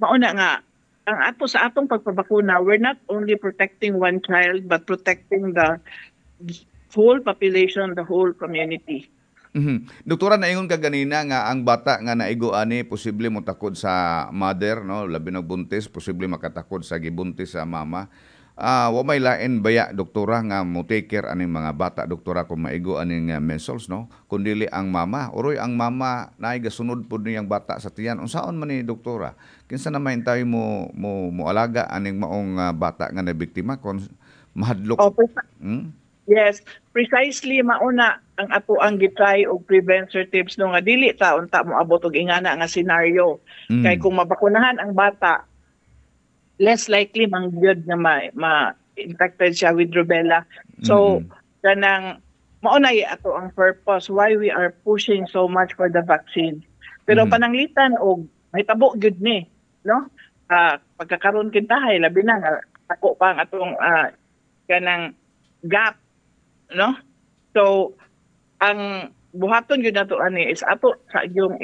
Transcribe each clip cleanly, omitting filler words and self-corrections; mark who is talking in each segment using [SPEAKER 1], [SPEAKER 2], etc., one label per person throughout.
[SPEAKER 1] mauna nga ang ato sa atong pagpabakuna, we're not only protecting one child but protecting the whole population, the whole community.
[SPEAKER 2] Doktora, naingon ka ganina nga ang bata nga naigo ani posible mo takod sa mother, no, labi na buntis, posible makatakod sa gibuntis sa mama. Wa may lain baya doktora nga mo take care aning mga bata doktora kung maigo aning measles, no, kundili ang mama. Uroy ang mama naay gasunod pud niyang bata sa tiyan. Unsaon man ni doktora? Kinsa na mahintay mo alaga aning maong bata nga nabiktima kon mahadlok?
[SPEAKER 1] O,
[SPEAKER 2] Hmm?
[SPEAKER 1] yes, precisely mauna ang ato ang gitry og preventatives no nga dili ta unta mo abot og ingana nga senaryo. Kay
[SPEAKER 2] Mm.
[SPEAKER 1] kung mabakunahan ang bata, less likely mangyod nga ma-infected siya with rubella. So,
[SPEAKER 2] Mm.
[SPEAKER 1] kanang maunay ato ang purpose why we are pushing so much for the vaccine. Pero
[SPEAKER 2] Mm.
[SPEAKER 1] pananglitan og mahitabo gyud ni, no? Pagkakaroon kintahay labi na nga ako pa ang atong kanang gap, no? So, ang buhaton yun nato ani is ato sa yung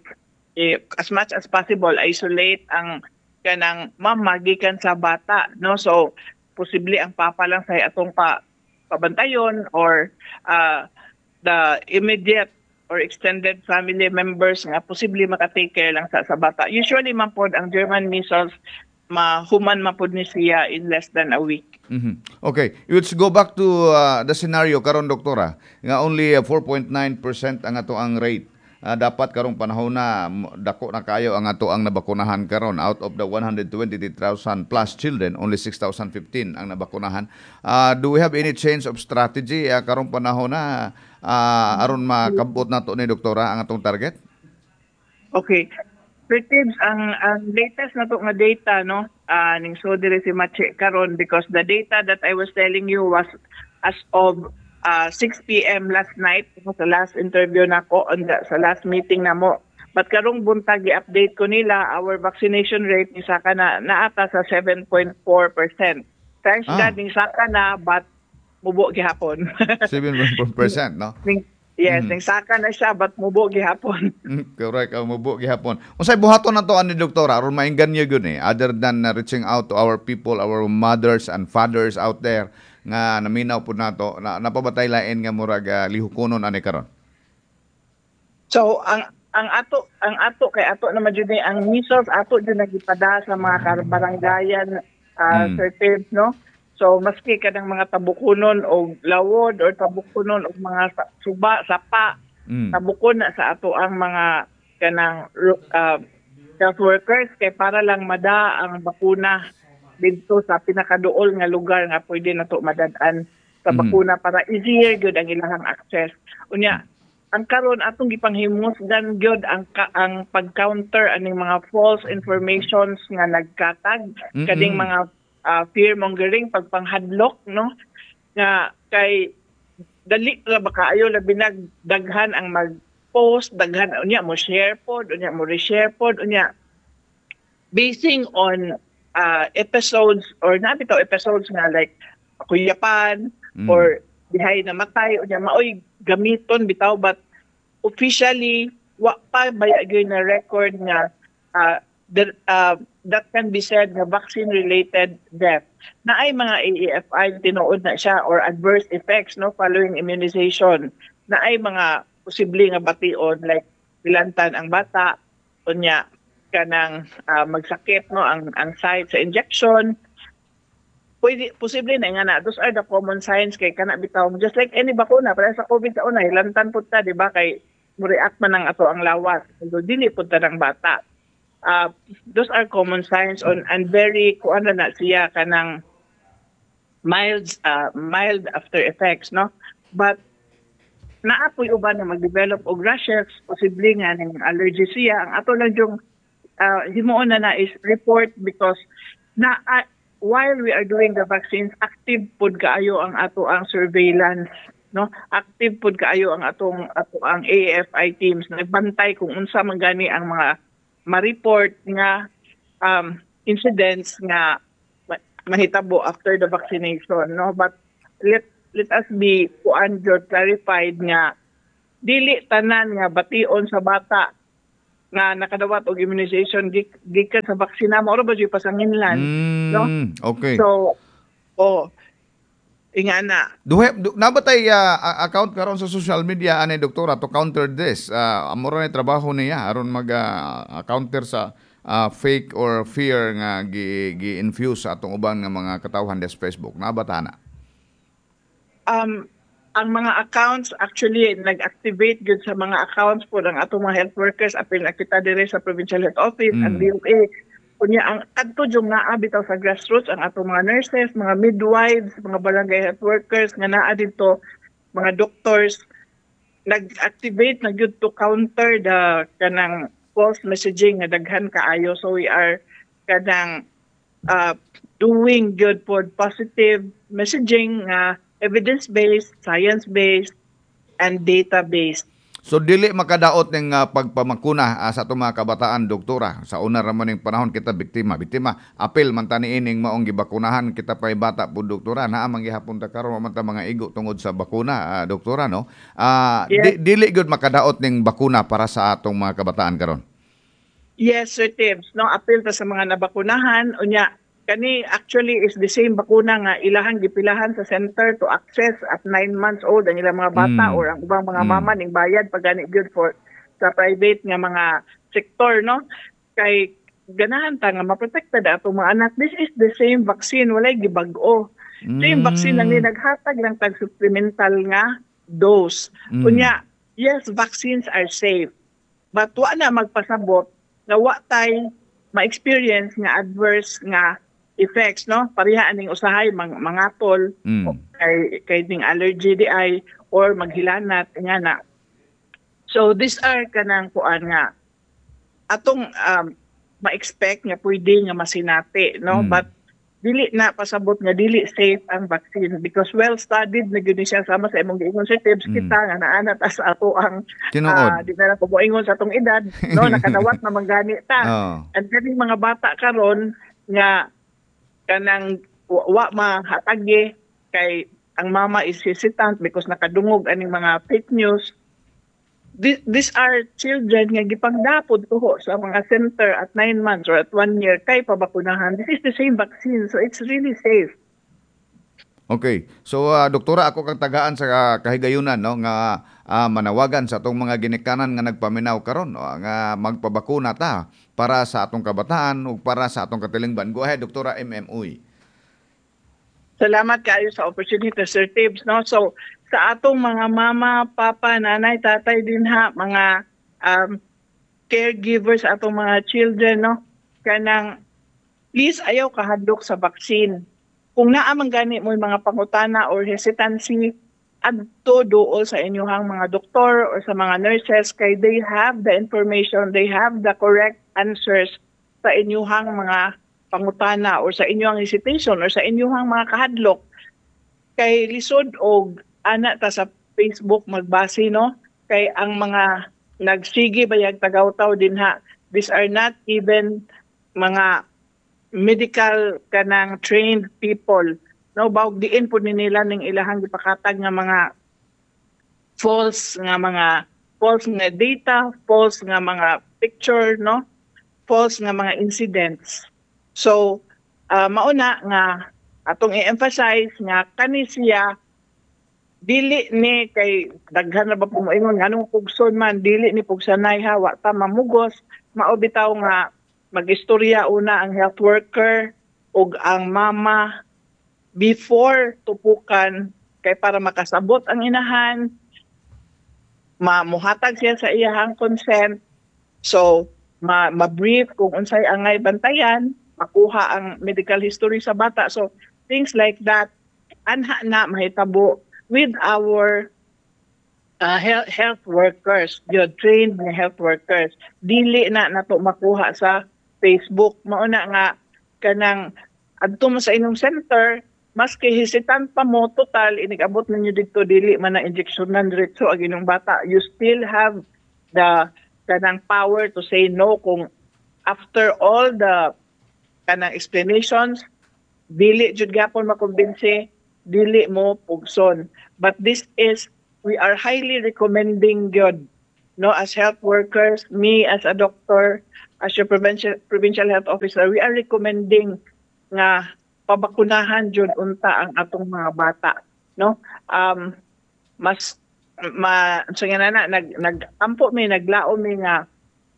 [SPEAKER 1] as much as possible isolate ang kanang mama gikan sa bata, no? So, posible ang papa lang sa atong pabantayon or the immediate or extended family members nga posible makatake care lang sa bata. Usually man pod ang German measles mahuman man pod ni siya in less than a week.
[SPEAKER 2] Okay, let's go back to the scenario karon doktora nga only 4.9% ang ato ang rate. Dapat karong panahon na dako na kayo ang ato ang nabakunahan karon out of the 123,000 plus children only 6,015 ang nabakunahan. Do we have any change of strategy karong panahon na aron makabot nato ni doktora ang atong target?
[SPEAKER 1] Okay. Sir Tibbs, ang latest na to nga data, no, ning so dire si Mache karon because the data that I was telling you was as of 6 p.m. last night, sa last interview nako sa last meeting na mo. But karong buntag i-update ko nila, our vaccination rate ni saka na naata sa 7.4%. Thanks God ning saka na but mubo gihapon.
[SPEAKER 2] 7.4%, no?
[SPEAKER 1] Yes, ning saka na siya but mubo gihapon.
[SPEAKER 2] Correct, mubo gihapon. Unsay buhaton nato ani doktora aron mainggan niyo gyud other than reaching out to our people, our mothers and fathers out there nga naminaw pud nato na napabatay lain nga murag lihukonon ani karon.
[SPEAKER 1] So ang ato kay ato naman jud ni ang measles ato jud nagipada sa mga baranggayan Sir Tibbs, no? So maski kanang mga tabukonon o lawod or tabukonon o mga suba, sapa, tabukon na sa ato ang mga kanang health workers kay para lang mada ang bakuna dito sa pinakaduol nga lugar nga pwede nato madad-an sa bakuna para easier gyud ang ilang access. Unya, ang karon atong gipanghimusgan gyud ang pag-counter aning mga false informations nga nagkatag kading mga fear mongering pagpanghadlok, no, nga kay dali ra ba kaayo labi daghan ang mag-post, daghan unya mo share pod, unya mo re-share pod, unya basing on episodes or nabitaw episodes nga like kuyapan or dihay namatay unya maoy gamiton bitaw but officially wa pa baya gyud na record nga that can be said na vaccine-related death. Na ay mga AEFI tinuod na siya or adverse effects no following immunization. Na ay mga posible nga bation like bilantan ang bata, unya kanang magsakit no ang site sa injection. Pwede posible na nga na those are the common signs kay kana bitaw just like any bakuna para sa COVID sa una lantan pud ta di ba kay mo react man ang ato ang lawas. So dili pud ta ng bata. Those are common signs and very kuan na siya kanang mild after effects, no, but naapoy uban na mag-develop og rashes, posible nga ning allergy siya. Ang ato lang yung himuon na is report because while we are doing the vaccines, active pud kaayo ang ato ang surveillance, no, active pud kaayo ang ato ang AFI teams nagbantay kung unsa man gani ang mga ma-report nga incidents nga mahitabo after the vaccination, no, but let us be clarified nga dili tanan nga bation sa bata nga nakadawat og immunization gikan sa baksina mao ra ba jud pasanginlan, no?
[SPEAKER 2] Okay.
[SPEAKER 1] So, ingana.
[SPEAKER 2] Nabatay account karon sa social media ani doktora to counter this. Amo ra ni trabaho niya aron mag counter sa fake or fear nga gi-infuse sa atong uban nga mga katawhan des Facebook. Nabata na.
[SPEAKER 1] Ang mga accounts actually nag-activate gud sa mga accounts po ng atong mga health workers apil na kita dire sa Provincial Health Office ang DOA. Kunya ang adto jung naa bitaw sa grassroots ang atong mga nurses, mga midwives, mga barangay health workers nga naa dito, mga doctors nag-activate na gyud to counter the kanang false messaging nga daghan kaayo. So we are kanang doing good for positive messaging nga evidence-based, science-based, and data-based.
[SPEAKER 2] So dili makadaot ning pagpamakuna sa atong mga kabataan doktora. Sa una ra man ning panahon kita biktima. Apil man ta niining maong gibakunahan kita pay bata po doktora naa man gihapon ta karon man ta mga igo tungod sa bakuna doktora no.
[SPEAKER 1] Yes.
[SPEAKER 2] Dili gyud makadaot ning bakuna para sa atong mga kabataan karon.
[SPEAKER 1] Yes, Sir Tibbs. No, apil ta sa mga nabakunahan unya kani actually is the same bakuna nga ilahang gipilahan sa center to access at 9 months old ang ilang mga bata or ang ubang mga mama ning bayad pag gani good for sa private nga mga sektor, no? Kay ganahan ta nga maprotekta da atong mga anak. This is the same vaccine, walay gibag-o. Same vaccine lang ni naghatag lang tag supplemental nga dose. Kunya, yes, vaccines are safe. But wa na magpasabot nga wa tay ma-experience nga adverse nga effects, no? Pareha aning usahay mangatol kay ning allergy di ay or maghilanat nga na. So these are kanang kuan nga atong ma-expect nga pwede nga masinati, no? But dili na pasabot nga dili safe ang vaccine because well studied na gyud siya sama sa imong giingon Sir Tibbs kita nga naana ta sa ato ang di na ko moingon sa atong edad, no? Nakadawat na manggani ta. And kaning mga bata karon nga kanang wa mahatagi kay ang mama is hesitant because nakadungog aning mga fake news. These are children nga gipangdapod tuho sa mga center at 9 months or at 1 year kay pabakunahan. This is the same vaccine, so it's really safe.
[SPEAKER 2] Okay. So doktora ako kang tagaan sa kahigayunan no nga manawagan sa atong mga ginikanan nga nagpaminaw karon no, nga magpabakuna ta para sa atong kabataan ug para sa atong katilingban. Go ahead Doktora MMUy.
[SPEAKER 1] Salamat kayo sa opportunity Sir Tibbs, no. So sa atong mga mama, papa, nanay, tatay din ha, mga caregivers atong mga children, no, kanang please ayaw kahadlok sa vaccine. Kung naamang gani mo mga pangutana or hesitancy, adto dool sa inyong mga doktor or sa mga nurses kay they have the information, they have the correct answers sa inyong mga pangutana or sa inyong hesitation or sa inyong mga kahadlok. Kay lisod og ana ta sa Facebook magbase, no, kay ang mga nagsige bayag tagaw-taw din ha, these are not even mga medical kanang trained people, no, bawg diin po nila ning ilahang gipakatag nga mga false nga data, false nga mga picture, no, false nga mga incidents. So mauna nga atong i-emphasize nga kani siya dili ni kay daghan na ba pumoingon nganong pugson man dili ni pugsanay ha, wa ta mamugos, mao bitaw nga mag-istorya una ang health worker ug ang mama before tupukan kay para makasabot ang inahan, mamuhatag siya sa iyahang consent. So ma-brief kung unsay angay bantayan, makuha ang medical history sa bata. So things like that anha na mahitabo with our health workers, yung trained na health workers. Dili na nato makuha sa Facebook. Mauna nga kanang adto mo sa inyong center, maski hesitant pa mo total inigabot ninyo dito dili man na injeksyonan diretso ang inyong bata, you still have the kanang power to say no kung after all the kanang explanations dili jud gapon makumbinsi, dili mo pugson. But this is we are highly recommending gyud no, as health workers, me as a doctor, as your provincial health officer, we are recommending nga pabakunahan jud unta ang atong mga bata, no? Mas so nga na nag-ampo mi naglaom mi nga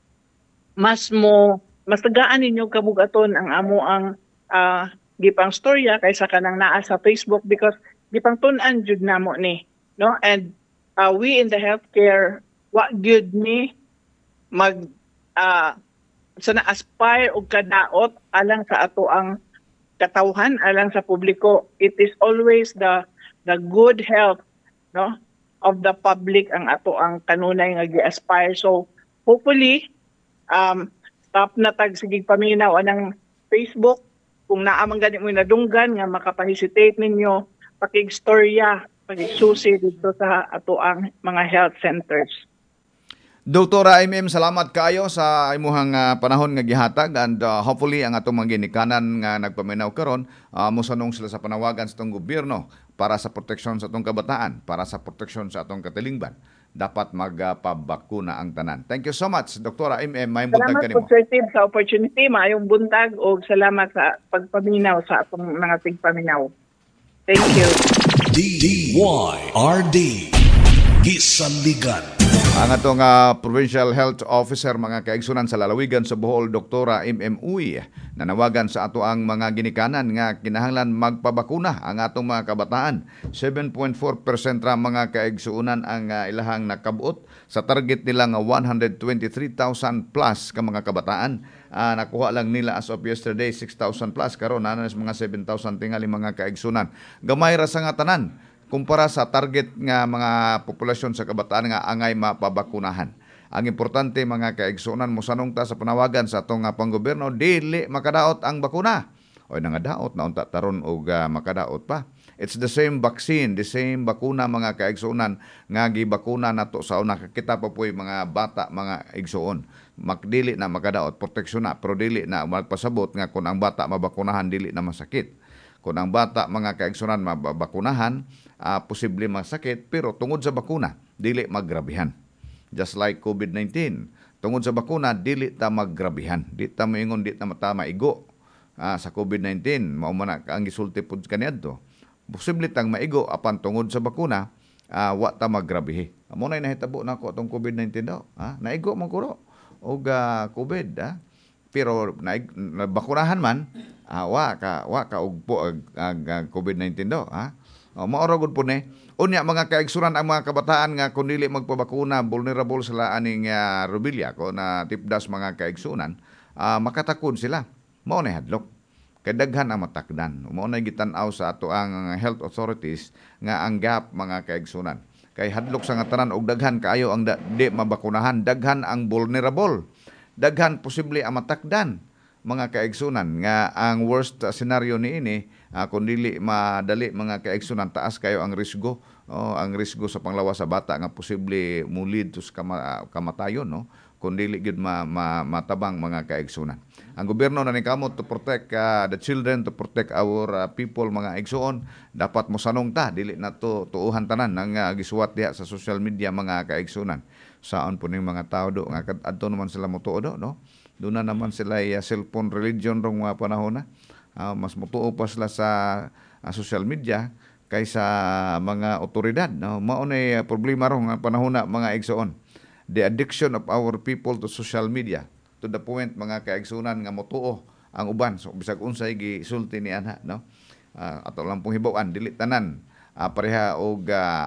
[SPEAKER 1] mas tagaan ninyo kabugaton ang amo ang gipang storya kaysa kanang naa sa Facebook because gipang tun-an jud namo ni, no? And we in the healthcare wa gyud ni mag sa na-aspire og kadaot alang sa ato ang katawhan alang sa publiko. It is always the good health, no, of the public ang ato ang kanunay nga gi-aspire. So hopefully stop na tag sige paminaw anang Facebook kung naa man gani mo nadunggan nga makapahesitate ninyo pakig-storya pagigsusi dito sa ato ang mga health centers.
[SPEAKER 2] Doktora salamat kaayo sa imuhang panahon nga gihatag and hopefully ang atong mga ginikanan nga nagpaminaw karon mosanong sila sa panawagan sa atong gobyerno para sa proteksyon sa atong kabataan, para sa proteksyon sa atong katilingban. Dapat magpabakuna ang tanan. Thank you so much, Doktora may buntag
[SPEAKER 1] Salamat
[SPEAKER 2] kanimo.
[SPEAKER 1] po Sir Tim sa opportunity, maayong buntag o salamat sa pagpaminaw sa atong mga tigpaminaw. Thank you.
[SPEAKER 3] DYRD Gisaligan.
[SPEAKER 2] Ang atong Provincial Health Officer mga kaigsunan sa lalawigan sa Bohol, Doktora Uy, nanawagan sa ato ang mga ginikanan nga kinahanglan magpabakuna ang atong mga kabataan. 7.4% ra mga kaigsunan ang ilahang nakabuot sa target nila nga 123,000 plus ka mga kabataan. Nakuha lang nila as of yesterday 6,000 plus karon na mga 7,000 tingali mga kaigsunan. Gamay ra sa nga tanan kumpara sa target nga mga populasyon sa kabataan nga angay mapabakunahan. Ang importante mga kaigsunan mosanong ta sa panawagan sa atong panggobyerno dili makadaot ang bakuna. Oy nangadaot na unta taron og makadaot pa. It's the same vaccine, the same bakuna mga kaigsunan nga gibakuna nato sa una kita pa po'y mga bata mga igsuon. Makdili na makadaot proteksyon na pero dili na magpasabot nga kung ang bata mabakunahan dili na masakit. Kung ang bata mga kaigsunan mabakunahan posible masakit pero tungod sa bakuna dili maggrabihan. Just like COVID-19, tungod sa bakuna dili ta maggrabihan. Di ta moingon di ta mata maigo sa COVID-19 mao man ang gisulti pud kaniadto. Posible tang maigo apan tungod sa bakuna wa ta maggrabihi. Amo nay nahitabo nako atong COVID-19 daw. Naigo man ko og COVID pero nabakunahan man wa ka ugpo ang COVID-19 daw maoro gud po ni unya mga kaigsunan ang mga kabataan nga kun dili magpabakuna vulnerable sila aning rubella ko na tipdas mga kaigsunan makatakod sila mao na hadlok kay daghan ang matakdan mao na gitan-aw sa ato ang health authorities nga ang gap mga kaigsunan kay hadlok sa nga tanan og daghan kaayo ang di mabakunahan daghan ang vulnerable daghan posible ang matakdan mga kaigsunan nga ang worst scenario niini kung dili madali mga kaigsunan taas kayo ang risgo sa panglawas sa bata nga posible mulid to kamatayon no kung dili gyud matabang mga kaigsunan. Ang gobyerno na nikamot to protect the children, to protect our people mga igsuon dapat mosanong ta dili na to tuuhan tanan nang gisuwat diha sa social media mga kaigsunan. Saon po ning mga tao do nga adto naman sila motuo do no. Doon na naman sila cellphone religion rong mga panahon na. Mas mutuo pa sila sa social media kaysa mga otoridad. No? Maunay problema rong panahon na mga igsoon. The addiction of our people to social media to the point mga kaigsunan nga mutuo ang uban. So bisag unsay gisulti ni ana no. Ato lang pong hibaw-an dili tanan pareha og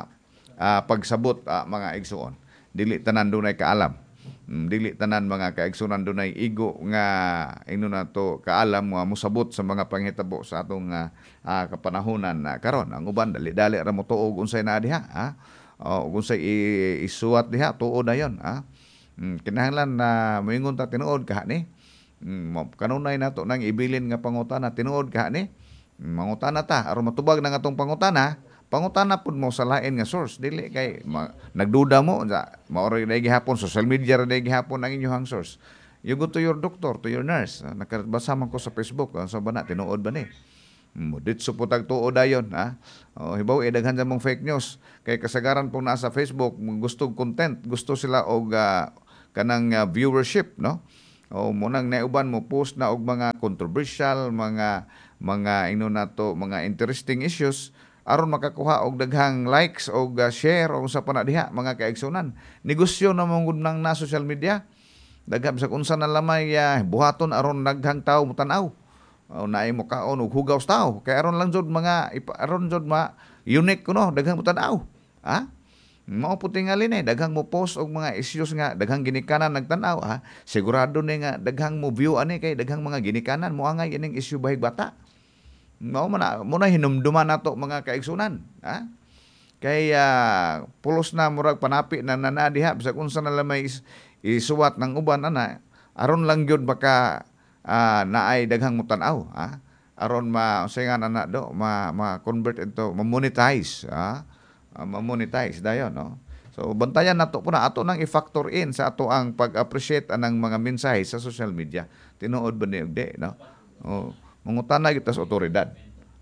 [SPEAKER 2] pagsabot mga igsoon. Dili tanan dunay kaalam. Dili tanan mga kaigsunan dunay igo nga ino na to kaalam nga mosabot sa mga panghitabo sa atong kapanahonan karon ang uban dali-dali ra mo tuog unsay naa diha ug unsay isuwat diha tuod dayon kinahanglan na moingon ta tinuod kaha ni kanunay nato nang ibilin nga pangutana tinuod kaha ni mangutana ta aron matubag nang atong pangutana pud mo sa lain nga source dili kay nagduda mo maoray na gihapon social media ra gihapon ang inyong source. You go to your doctor, to your nurse. Nakabasa man ko sa Facebook sa bana tinuod ba ni. Ditso po tagtuo dayon, ha? Hibaw daghan sa mong fake news. Kay kasagaran po nasa Facebook, gusto content, gusto sila og kanang viewership, no? O munang nauban mo post na og mga controversial, mga ino na to, mga interesting issues aron makakuha og daghang likes og share o sa panadiha mga kaigsunan. Negosyo na mong nang na social media. Daghang sa unsa na lamay buhaton aron daghang tawo mutanaw. Naay mo kaon og hugaw sa tawo. Kay aron lang jud aron jud unique kuno daghang mutanaw. Ha? Mao puti nga lini, daghang mo post og mga issues nga daghang ginikanan nagtan-aw, ha. Sigurado ni nga daghang mo view ani kay daghang mga ginikanan mo angay ining issue bahig bata. Mao man hinumduman nato mga kaigsunan, ha. Kay pulos na murag panapi na diha bisag unsa na lamay isuwat ng uban ana aron lang gyud baka naay daghang mutanaw, ha. Aron sayngan ana do ma-convert into ma-monetize, ha. Ma-monetize dayon, no. So bantayan nato po na ato nang i-factor in sa ato ang pag-appreciate anang mga mensahe sa social media. Tinuod ba ni ugdi, no? Mangutana gyud ta sa otoridad.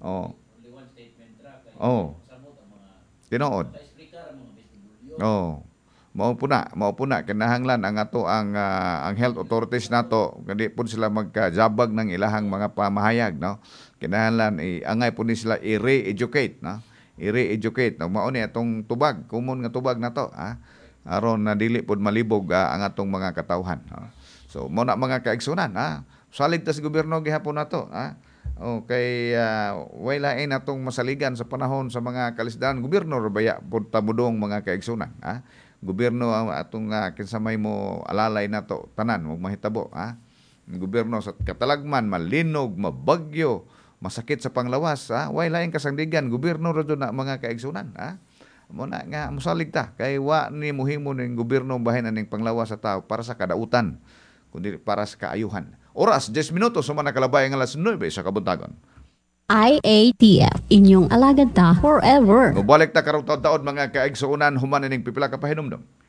[SPEAKER 2] Tinuod. Mao po na kinahanglan ang ato ang health authorities nato kundi pud sila magkajabag ng ilahang mga pamahayag, no. Kinahanglan angay pud ni sila i-re-educate, no. I-re-educate, no. Mao ni atong tubag, common nga tubag nato, ha. Aron na dili pud malibog ang atong mga katawhan, ha. So mo na mga kaigsunan, ha. Salig ta sa gobyerno gihapon nato, ha. Okay, way lain atong masaligan sa panahon sa mga kalisdaan gobyerno baya pud tamudong mga kaigsunan, ha. Gobyerno ang atong kinsamay mo alalay nato tanan ug mahitabo, ha. Gobyerno sa katalagman malinog, mabagyo, masakit sa panglawas, ha. Way lain kasangdigan gobyerno ra na mga kaigsunan, ha. Mo na nga mosalig ta kay wa ni mohimo ning gobyerno bahin aning panglawas sa tao para sa kadautan kundi para sa kaayuhan. Oras 10 minutos sa mga nakalabay ang alas 9 sa kabuntagon.
[SPEAKER 4] IATF, inyong alagad ta forever.
[SPEAKER 2] Mubalik ta karong taon mga kaigsuunan human ning pipila ka pahinumdom.